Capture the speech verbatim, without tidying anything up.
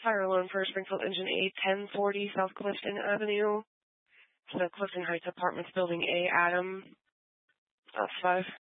fire alarm for Springfield Engine A, ten forty South Clifton Avenue. To the Clifton Heights Apartments, Building A, Adam. That's five.